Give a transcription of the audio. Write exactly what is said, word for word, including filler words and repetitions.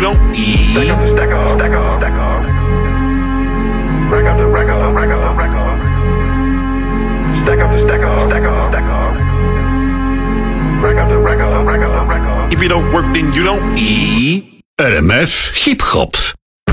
don't eat. Stack up the stack up, stack up, stack up. Rack up the rack up, rack up, rack up. Stack up the stack up, stack up, stack up. Rack up the rack up, rack up, rack up. If you don't work, then you don't eat. R M F Hip Hop.